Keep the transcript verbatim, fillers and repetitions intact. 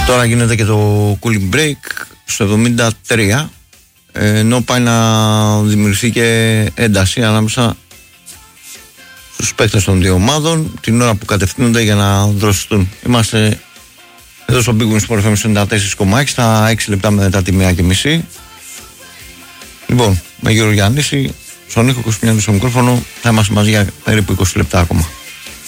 Τώρα γίνεται και το cooling break στο εβδομήντα τρία, ενώ πάει να δημιουργηθεί και ένταση ανάμεσα στους παίκτες των δύο ομάδων την ώρα που κατευθύνονται για να δροσιστούν. Είμαστε εδώ στο Big Win Sport εφ εμ ενενήντα τέσσερα κόμμα έξι, στα έξι λεπτά μετά τη μία και μισή. Λοιπόν, με Γιώργο Γιαννίση, στον ήχο Κωνσταντινίδη στο μικρόφωνο, θα είμαστε μαζί για περίπου είκοσι λεπτά ακόμα.